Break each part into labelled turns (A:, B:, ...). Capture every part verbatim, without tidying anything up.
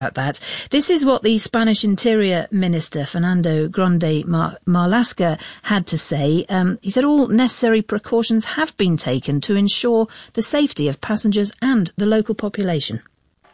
A: about that. This is what the Spanish Interior Minister, Fernando Grande Mar- Marlaska, had to say. Um, he said all necessary precautions have been taken to ensure the safety of passengers and the local population.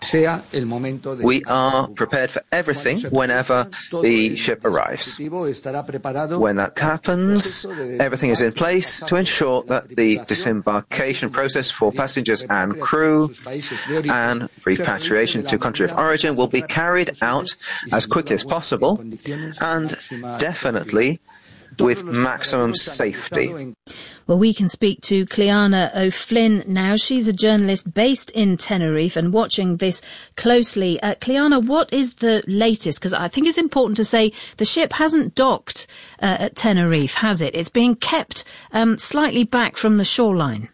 B: We are prepared for everything whenever the ship arrives. When that happens, everything is in place to ensure that the disembarkation process for passengers and crew and repatriation to country of origin will be carried out as quickly as possible and definitely with maximum safety.
A: Well, we can speak to Cleana O'Flynn now. She's a journalist based in Tenerife and watching this closely. Uh, Cleana, what is the latest? Because I think it's important to say the ship hasn't docked uh, at Tenerife, has it? It's being kept um, slightly back from the shoreline.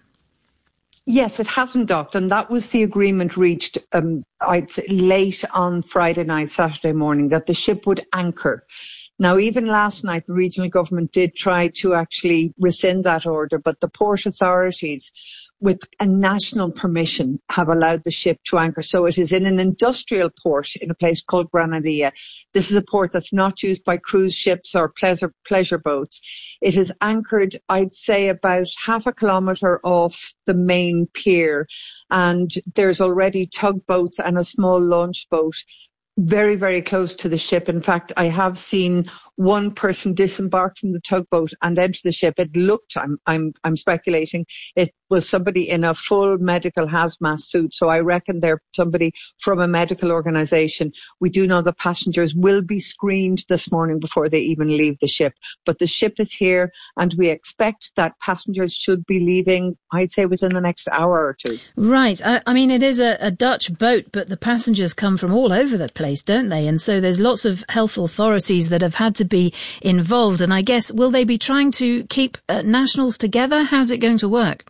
C: Yes, it hasn't docked, and that was the agreement reached um, I'd say late on Friday night, Saturday morning, that the ship would anchor. Now, even last night, the regional government did try to actually rescind that order, but the port authorities, with a national permission, have allowed the ship to anchor. So it is in an industrial port in a place called Granadilla. This is a port that's not used by cruise ships or pleasure, pleasure boats. It is anchored, I'd say, about half a kilometre off the main pier. And there's already tugboats and a small launch boat very, very close to the ship. In fact, I have seen one person disembark from the tugboat and enter the ship. It looked, I'm, I'm, I'm speculating, it was somebody in a full medical hazmat suit. So I reckon they're somebody from a medical organisation. We do know the passengers will be screened this morning before they even leave the ship. But the ship is here and we expect that passengers should be leaving, I'd say, within the next hour or two.
A: Right. I, I mean, it is a, a Dutch boat, but the passengers come from all over the place, don't they? And so there's lots of health authorities that have had to be involved. And I guess, will they be trying to keep uh, nationals together? How's it going to work?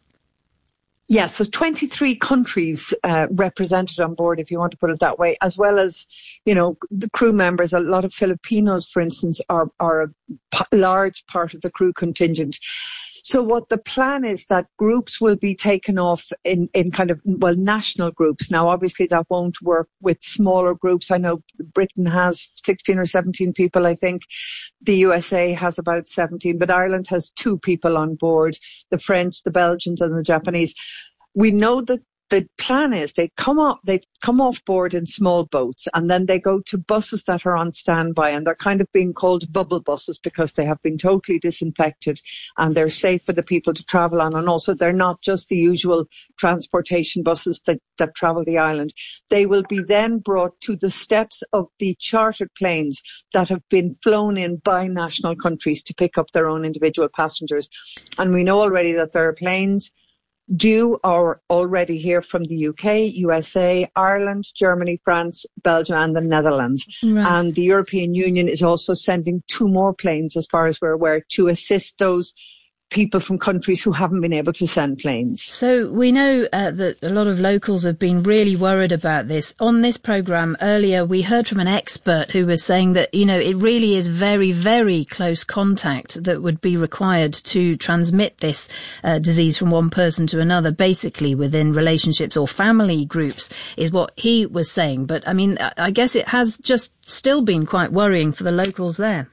C: Yes, there's twenty-three countries uh, represented on board, if you want to put it that way, as well as, you know, the crew members. A lot of Filipinos, for instance, are, are a p- large part of the crew contingent. So what the plan is that groups will be taken off in, in kind of, well, national groups. Now, obviously that won't work with smaller groups. I know Britain has sixteen or seventeen people, I think. The U S A has about seventeen, but Ireland has two people on board, the French, the Belgians and the Japanese. We know that the plan is they come off, they come off board in small boats and then they go to buses that are on standby, and they're kind of being called bubble buses because they have been totally disinfected and they're safe for the people to travel on. And also they're not just the usual transportation buses that, that travel the island. They will be then brought to the steps of the chartered planes that have been flown in by national countries to pick up their own individual passengers. And we know already that there are planes due or already here from the U K, U S A, Ireland, Germany, France, Belgium and the Netherlands. Right. And the European Union is also sending two more planes, as far as we're aware, to assist those people from countries who haven't been able to send planes.
A: So we know uh, that a lot of locals have been really worried about this. On this programme earlier, we heard from an expert who was saying that, you know, it really is very, very close contact that would be required to transmit this uh, disease from one person to another, basically within relationships or family groups, is what he was saying. But, I mean, I guess it has just still been quite worrying for the locals there.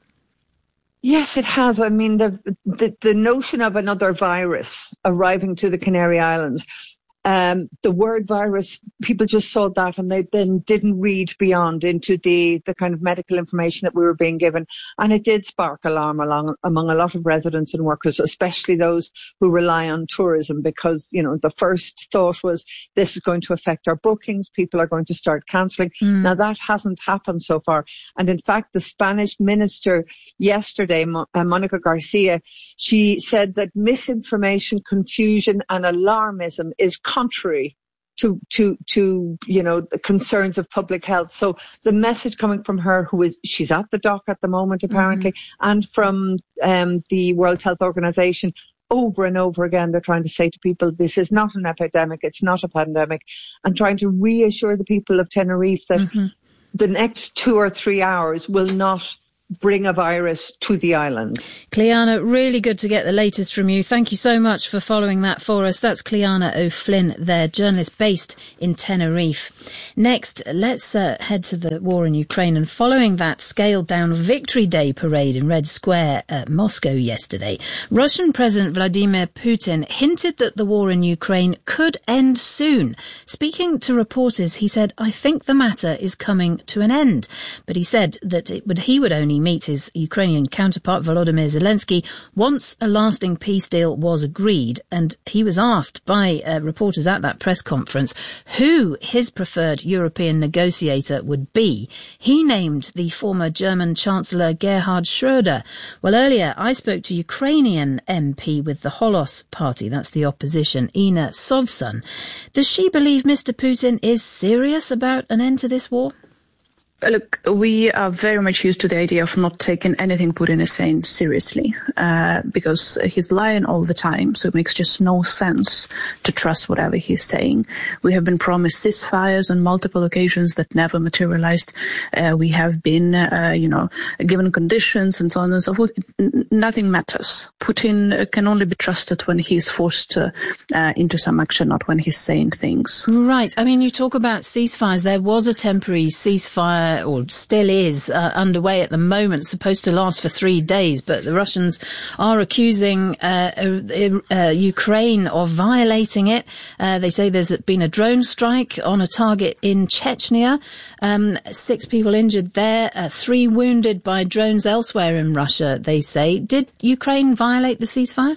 C: Yes, it has. I mean, the, the the notion of another virus arriving to the Canary Islands, um, the word virus, people just saw that and they then didn't read beyond into the, the kind of medical information that we were being given. And it did spark alarm along, among a lot of residents and workers, especially those who rely on tourism, because, you know, the first thought was this is going to affect our bookings. People are going to start cancelling. Mm. Now, that hasn't happened so far. And in fact, the Spanish minister yesterday, Mo- uh, Monica Garcia, she said that misinformation, confusion and alarmism is contrary to, to, to, you know, the concerns of public health. So the message coming from her, who is, she's at the dock at the moment, apparently, mm-hmm. and from um, the World Health Organization, over and over again, they're trying to say to people, this is not an epidemic, it's not a pandemic, and trying to reassure the people of Tenerife that mm-hmm. the next two or three hours will not bring a virus to the island.
A: Cleana, really good to get the latest from you. Thank you so much for following that for us. That's Cleana O'Flynn there, journalist based in Tenerife. Next, let's uh, head to the war in Ukraine, and following that scaled-down Victory Day parade in Red Square at Moscow yesterday, Russian President Vladimir Putin hinted that the war in Ukraine could end soon. Speaking to reporters, he said, "I think the matter is coming to an end." But he said that it would, he would only meet his Ukrainian counterpart Volodymyr Zelensky once a lasting peace deal was agreed. And he was asked by uh, reporters at that press conference who his preferred European negotiator would be. He named the former German Chancellor Gerhard Schröder. Well, earlier I spoke to Ukrainian M P with the Holos party, that's the opposition, Inna Sovsun. Does she believe Mister Putin is serious about an end to this war?
D: Look, we are very much used to the idea of not taking anything Putin is saying seriously, uh, because he's lying all the time, so it makes just no sense to trust whatever he's saying. We have been promised ceasefires on multiple occasions that never materialized. Uh, we have been, uh, you know, given conditions and so on and so forth. N- nothing matters. Putin can only be trusted when he's forced to, uh, into some action, not when he's saying things.
A: Right. I mean, you talk about ceasefires. There was a temporary ceasefire, or still is, uh, underway at the moment, supposed to last for three days, but the Russians are accusing uh, uh, uh, Ukraine of violating it. Uh, they say there's been a drone strike on a target in Chechnya, um, six people injured there, uh, three wounded by drones elsewhere in Russia, they say. Did Ukraine violate the ceasefire?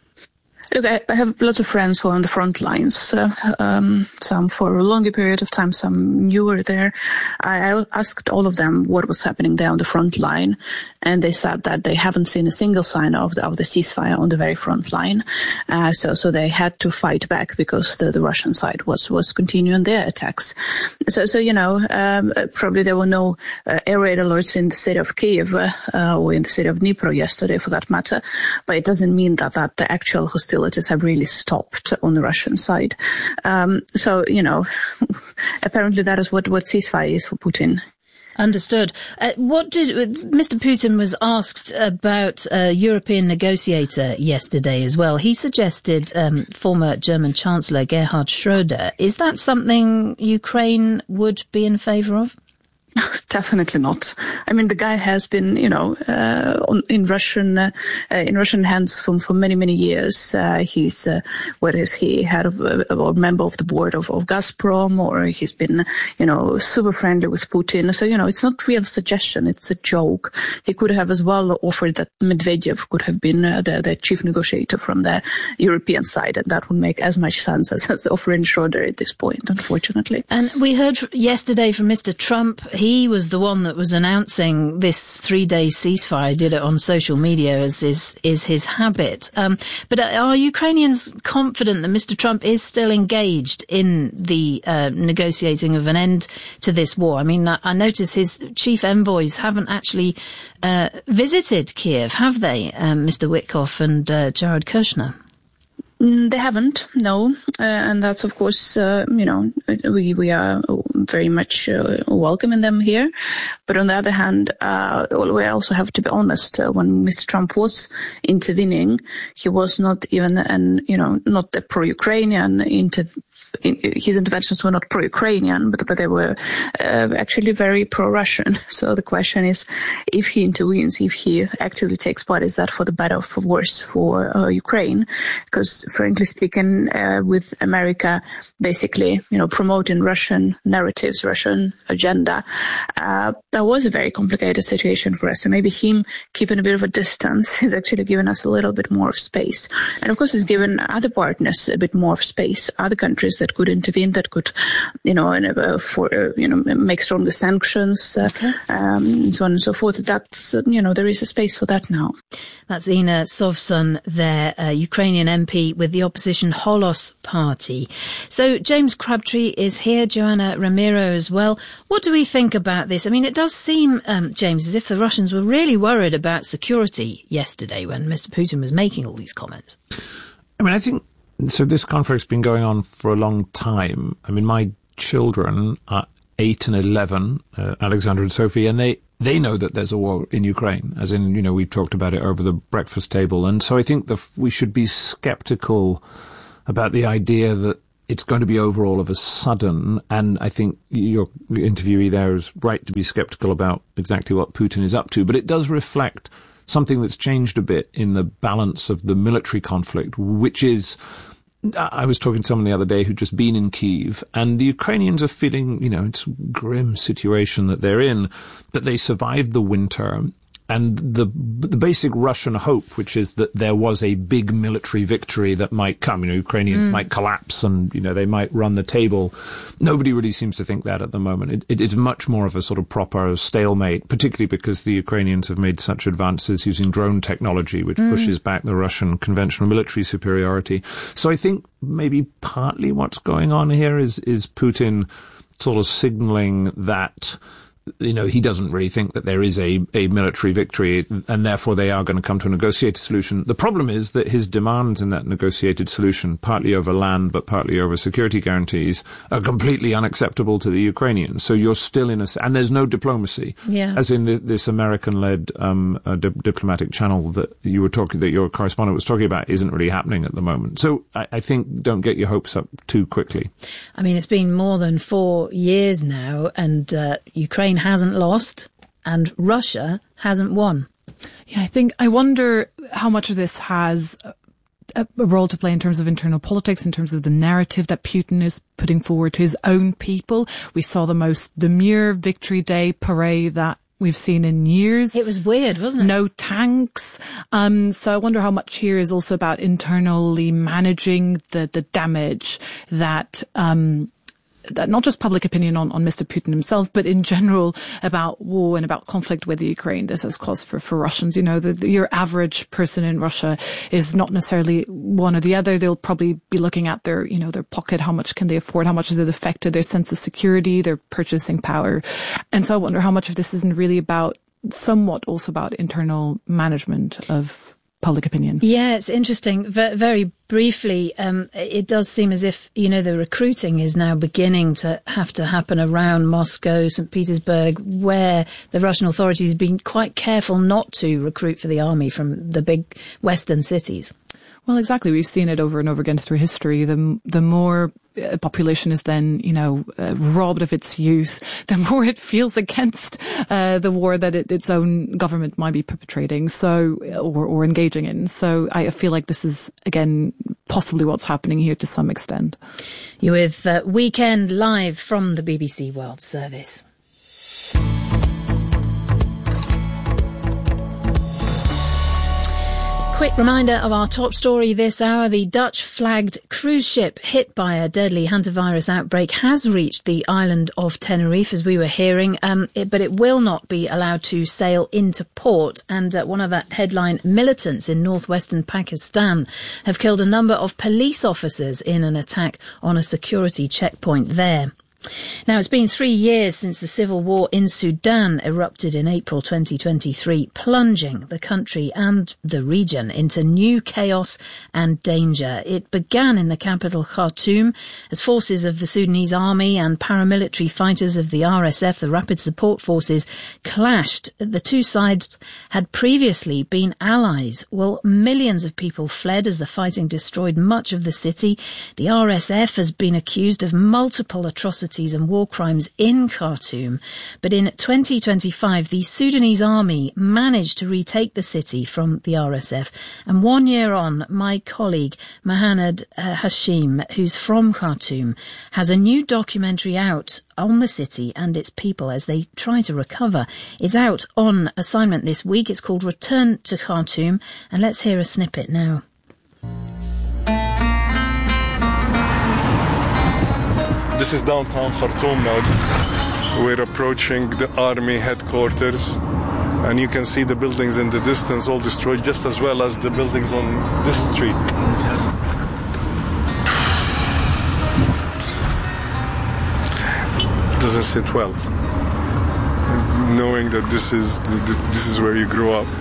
D: Look, I, I have lots of friends who are on the front lines, uh, um, some for a longer period of time, some newer there. I, I asked all of them what was happening there on the front line, and they said that they haven't seen a single sign of the, of the ceasefire on the very front line. Uh, so, so they had to fight back because the, the Russian side was, was continuing their attacks. So, so, you know, um, probably there were no uh, air raid alerts in the city of Kyiv, uh, or in the city of Dnipro yesterday for that matter, but it doesn't mean that, that the actual hostility have really stopped on the Russian side. Um, so, you know, apparently that is what, what ceasefire is for Putin.
A: Understood. Uh, what did Mister Putin was asked about a European negotiator yesterday as well? He suggested um, former German Chancellor Gerhard Schröder. Is that something Ukraine would be in favour of?
D: Definitely not. I mean, the guy has been, you know, uh, on, in Russian, uh, in Russian hands for, for many, many years. Uh, he's, uh, whether is he head of, uh, or member of the board of, of Gazprom, or he's been, you know, super friendly with Putin. So, you know, it's not real suggestion. It's a joke. He could have as well offered that Medvedev could have been uh, the, the chief negotiator from the European side, and that would make as much sense as, as offering Schröder at this point, unfortunately.
A: And we heard yesterday from Mister Trump. He was the one that was announcing this three-day ceasefire. He did it on social media, as is, is his habit. Um, but are Ukrainians confident that Mister Trump is still engaged in the uh, negotiating of an end to this war? I mean, I, I notice his chief envoys haven't actually uh, visited Kiev, have they, um, Mister Witkoff and uh, Jared Kushner?
D: They haven't, no, uh, and that's of course, uh, you know, we we are very much uh, welcoming them here. But on the other hand, uh, we also have to be honest. Uh, when Mister Trump was intervening, he was not even an, you know, not a pro-Ukrainian inter. His interventions were not pro-Ukrainian, but, but they were uh, actually very pro-Russian. So the question is, if he intervenes, if he actively takes part, is that for the better or for worse for uh, Ukraine? Because frankly speaking, uh, with America basically, you know, promoting Russian narratives, Russian agenda, uh, that was a very complicated situation for us. And maybe him keeping a bit of a distance is actually giving us a little bit more of space. And of course, he's given other partners a bit more of space, other countries that could intervene, that could, you know, uh, for, uh, you know, make stronger sanctions, uh, okay. um, and so on and so forth. That's, uh, you know, there is a space for that now.
A: That's Inna Sovsun there, uh, Ukrainian M P with the opposition Holos party. So James Crabtree is here, Joanna Ramiro as well. What do we think about this? I mean, it does seem, um, James, as if the Russians were really worried about security yesterday when Mister Putin was making all these comments.
E: I mean, I think, so this conflict's been going on for a long time. I mean, my children are eight and eleven, uh, Alexander and Sophie, and they, they know that there's a war in Ukraine, as in, you know, we've talked about it over the breakfast table. And so I think the, we should be skeptical about the idea that it's going to be over all of a sudden. And I think your interviewee there is right to be skeptical about exactly what Putin is up to. But it does reflect something that's changed a bit in the balance of the military conflict, which is, I was talking to someone the other day who'd just been in Kyiv, and the Ukrainians are feeling, you know, it's a grim situation that they're in, but they survived the winter. And the the basic Russian hope, which is that there was a big military victory that might come, you know, Ukrainians mm. might collapse and, you know, they might run the table. Nobody really seems to think that at the moment. It, it is much more of a sort of proper stalemate, particularly because the Ukrainians have made such advances using drone technology, which mm. pushes back the Russian conventional military superiority. So I think maybe partly what's going on here is, is Putin sort of signaling that, you know, he doesn't really think that there is a, a military victory, and therefore they are going to come to a negotiated solution. The problem is that his demands in that negotiated solution, partly over land but partly over security guarantees, are completely unacceptable to the Ukrainians. So you're still in a... And there's no diplomacy.
A: Yeah.
E: As in the, this American-led um, uh, di- diplomatic channel that you were talking, that your correspondent was talking about, isn't really happening at the moment. So I, I think don't get your hopes up too quickly.
A: I mean, it's been more than four years now, and uh, Ukraine hasn't lost and Russia hasn't won.
F: Yeah, I think, I wonder how much of this has a, a role to play in terms of internal politics, in terms of the narrative that Putin is putting forward to his own people. We saw the most demure Victory Day parade that we've seen in years.
A: It was weird, wasn't it?
F: No tanks. Um, so I wonder how much here is also about internally managing the, the damage that, um, that not just public opinion on, on Mister Putin himself, but in general about war and about conflict with the Ukraine. This has caused for, for Russians. You know, the, the, your average person in Russia is not necessarily one or the other. They'll probably be looking at their, you know, their pocket. How much can they afford? How much has it affected their sense of security, their purchasing power? And so I wonder how much of this isn't really about, somewhat also about internal management of public opinion.
A: Yeah, it's interesting. V- very briefly, um, it does seem as if, you know, the recruiting is now beginning to have to happen around Moscow, Saint Petersburg, where the Russian authorities have been quite careful not to recruit for the army from the big Western cities.
F: Well, exactly. We've seen it over and over again through history. The the more a population is then, you know, uh, robbed of its youth, the more it feels against uh, the war that it, its own government might be perpetrating, so or, or engaging in. So I feel like this is, again, possibly what's happening here to some extent.
A: You're with uh, Weekend Live from the B B C World Service. Quick reminder of our top story this hour. The Dutch-flagged cruise ship hit by a deadly hantavirus outbreak has reached the island of Tenerife, as we were hearing, um, it, but it will not be allowed to sail into port. And uh, one of the headline militants in northwestern Pakistan have killed a number of police officers in an attack on a security checkpoint there. Now, it's been three years since the civil war in Sudan erupted in April twenty twenty-three, plunging the country and the region into new chaos and danger. It began in the capital, Khartoum, as forces of the Sudanese army and paramilitary fighters of the R S F, the Rapid Support Forces, clashed. The two sides had previously been allies. Well, millions of people fled as the fighting destroyed much of the city. The R S F has been accused of multiple atrocities and war crimes in Khartoum. But in twenty twenty-five, the Sudanese army managed to retake the city from the R S F. And one year on, my colleague, Mohanad uh, Hashim, who's from Khartoum, has a new documentary out on the city and its people as they try to recover. It's out on assignment this week. It's called Return to Khartoum. And let's hear a snippet now.
G: This is downtown Khartoum now. We're approaching the army headquarters, and you can see the buildings in the distance all destroyed, just as well as the buildings on this street. Doesn't sit well, knowing that this is this is where you grew up.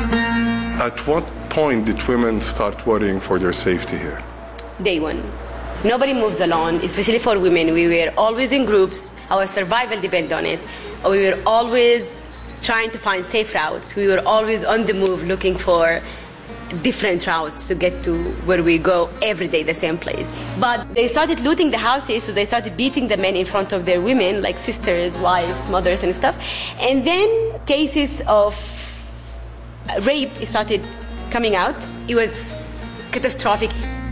G: At what point did women start worrying for their safety here?
H: Day one. Nobody moves alone, especially for women. We were always in groups. Our survival depended on it. We were always trying to find safe routes. We were always on the move looking for different routes to get to where we go every day, the same place. But they started looting the houses, so they started beating the men in front of their women, like sisters, wives, mothers, and stuff. And then cases of rape started coming out. It was catastrophic.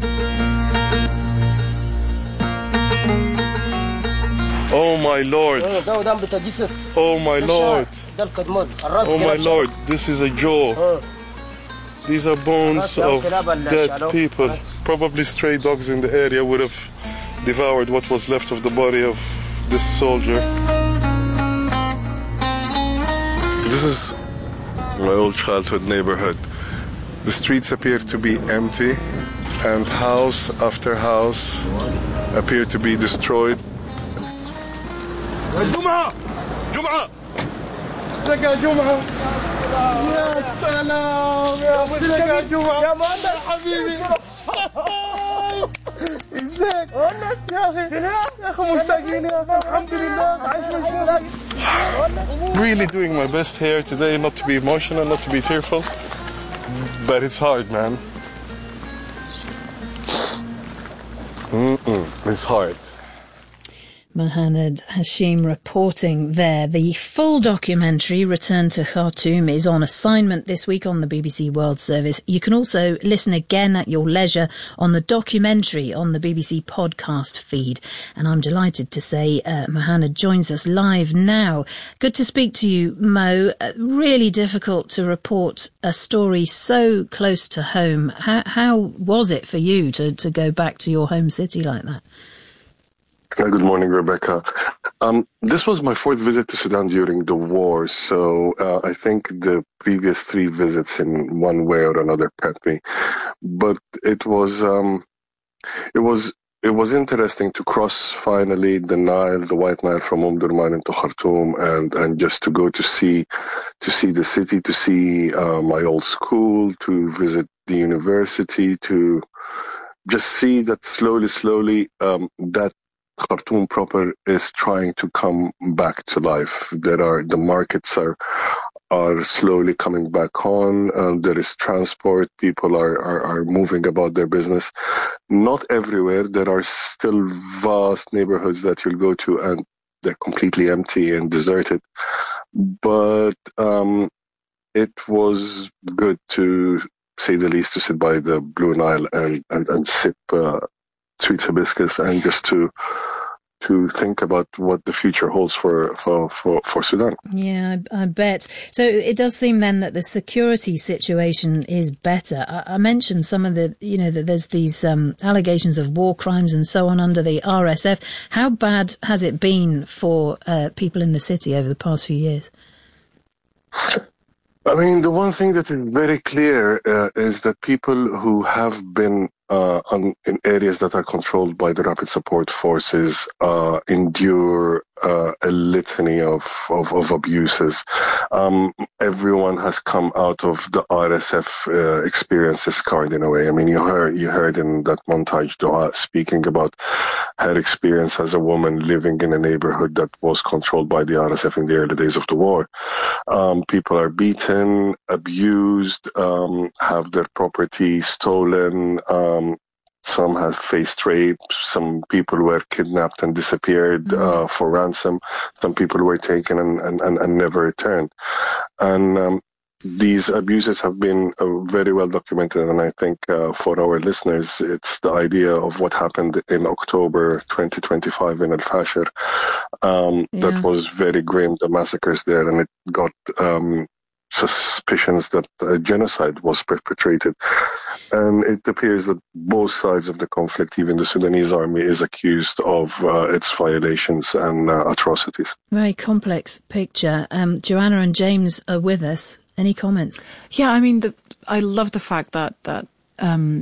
G: Oh my Lord. Oh my Lord. Oh my Lord. This is a jaw. These are bones of dead people. Probably stray dogs in the area would have devoured what was left of the body of this soldier. This is my old childhood neighborhood. The streets appear to be empty, and house after house appear to be destroyed.
I: جمعة جمعة لك يا جمعة يا سلام يا جمعة يا مهند حبيبي ازيك يا اخي يا اخي مشتاقين يا اخي الحمد لله عايش.
G: Really doing my best here today, not to be emotional, not to be tearful, but it's hard, man. Mm-mm, it's hard.
A: Mohanad Hashim reporting there. The full documentary, Return to Khartoum, is on assignment this week on the B B C World Service. You can also listen again at your leisure on the documentary on the B B C podcast feed. And I'm delighted to say uh, Mohanad joins us live now. Good to speak to you, Mo. Uh, really difficult to report a story so close to home. How, how was it for you to, to go back to your home city like that?
J: Good morning, Rebecca. Um, this was my fourth visit to Sudan during the war, so uh, I think the previous three visits in one way or another prepped me. But it was um, it was it was interesting to cross finally the Nile, the White Nile, from Omdurman into Khartoum, and and just to go to see to see the city, to see uh, my old school, to visit the university, to just see that slowly, slowly um, that Khartoum proper is trying to come back to life. There are the markets are are slowly coming back on. Um, there is transport. People are, are are moving about their business. Not everywhere. There are still vast neighborhoods that you'll go to and they're completely empty and deserted. But um, it was good, to say the least, to sit by the Blue Nile and and and sip Uh, sweet hibiscus and just to to think about what the future holds for for for, for Sudan.
A: Yeah, I, I bet. So it does seem then that the security situation is better. I, I mentioned some of the, you know, that there's these um, allegations of war crimes and so on under the R S F. How bad has it been for uh, people in the city over the past few years?
J: I mean, the one thing that is very clear uh, is that people who have been uh, on, in areas that are controlled by the Rapid Support Forces uh, endure uh, a litany of, of, of abuses. Um, everyone has come out of the R S F uh, experiences scarred in a way. I mean, you heard, you heard in that montage, Doha speaking about her experience as a woman living in a neighborhood that was controlled by the R S F in the early days of the war. Um, people are beaten, abused, um, have their property stolen. Um, some have faced rape. Some people were kidnapped and disappeared uh, for ransom. Some people were taken and, and, and, and never returned. And um, these abuses have been uh, very well documented, and I think uh, for our listeners, it's the idea of what happened in October twenty twenty-five in Al-Fashir. Um, yeah. That was very grim, the massacres there, and it got um, suspicions that a genocide was perpetrated. And it appears that both sides of the conflict, even the Sudanese army, is accused of uh, its violations and uh, atrocities.
A: Very complex picture. Um, Joanna and James are with us. Any comments?
F: Yeah, I mean, the, I love the fact that that um,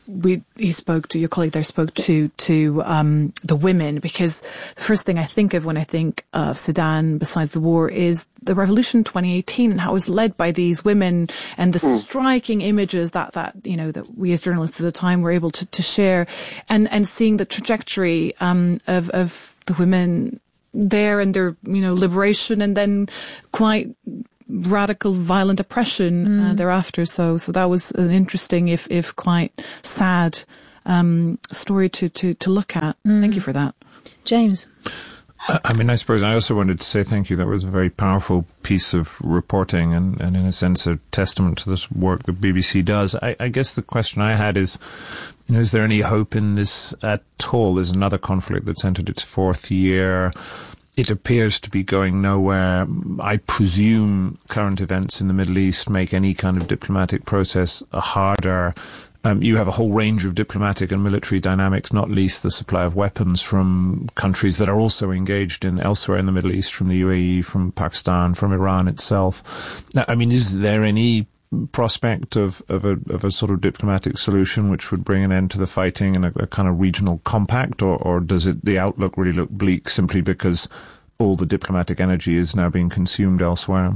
F: we he spoke to your colleague there spoke to to um the women, because the first thing I think of when I think of Sudan besides the war is the revolution twenty eighteen and how it was led by these women, and the mm. striking images that that you know that we as journalists at the time were able to to share, and and seeing the trajectory um of of the women there and their you know liberation, and then quite radical, violent oppression mm. uh, thereafter. So, so that was an interesting, if if quite sad, um, story to to to look at. Mm. Thank you for that,
A: James.
E: I mean, I suppose I also wanted to say thank you. That was a very powerful piece of reporting, and, and in a sense, a testament to this work the B B C does. I, I guess the question I had is, you know, is there any hope in this at all? There's another conflict that's entered its fourth year. It appears to be going nowhere. I presume current events in the Middle East make any kind of diplomatic process harder. Um, you have a whole range of diplomatic and military dynamics, not least the supply of weapons from countries that are also engaged in elsewhere in the Middle East, from the U A E, from Pakistan, from Iran itself. Now, I mean, is there any prospect of, of a of a sort of diplomatic solution which would bring an end to the fighting and a, a kind of regional compact, or, or does it the outlook really look bleak simply because all the diplomatic energy is now being consumed elsewhere?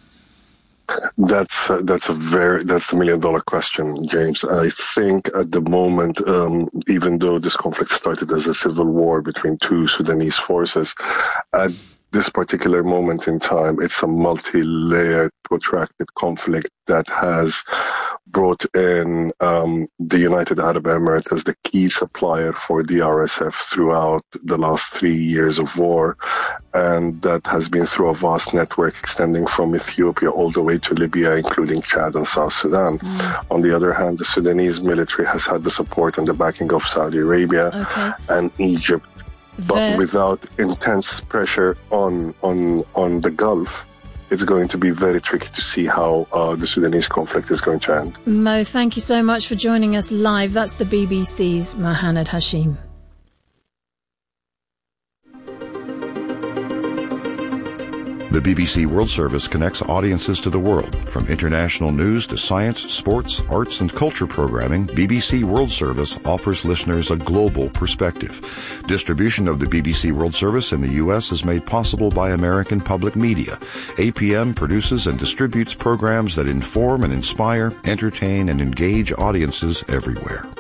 J: That's uh, that's a very that's the million dollar question, James. I think at the moment, um, even though this conflict started as a civil war between two Sudanese forces, at this particular moment in time, it's a multi-layered, protracted conflict that has brought in um, the United Arab Emirates as the key supplier for the R S F throughout the last three years of war. And that has been through a vast network extending from Ethiopia all the way to Libya, including Chad and South Sudan. Mm. On the other hand, the Sudanese military has had the support and the backing of Saudi Arabia okay. and Egypt. But without intense pressure on on on the Gulf, it's going to be very tricky to see how uh, the Sudanese conflict is going to end.
A: Mo, thank you so much for joining us live. That's the B B C's Mohanad Hashim.
K: The B B C World Service connects audiences to the world. From international news to science, sports, arts, and culture programming, B B C World Service offers listeners a global perspective. Distribution of the B B C World Service in the U S is made possible by American Public Media. A P M produces and distributes programs that inform and inspire, entertain, and engage audiences everywhere.